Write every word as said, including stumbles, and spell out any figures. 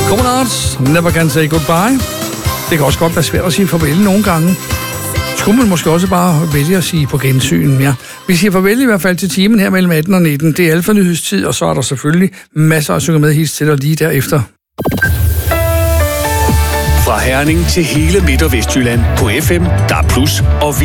Commonards, Never Can Say Goodbye. Det kan også godt være svært at sige farvel nogle gange. Skulle man måske også bare vælge at sige på gensyn, ja. Vi siger farvel i hvert fald til timen her mellem atten og nitten. Det er Alfa-nyhedstid, og så er der selvfølgelig masser at synge med hils til dig lige derefter. Fra Herning til hele Midt- og Vestjylland på F M, D A B plus og